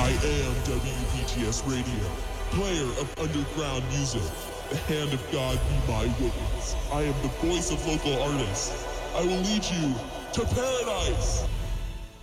I am WPTS Radio, player of underground music. The hand of God be my witness. I am the voice of local artists. I will lead you to paradise.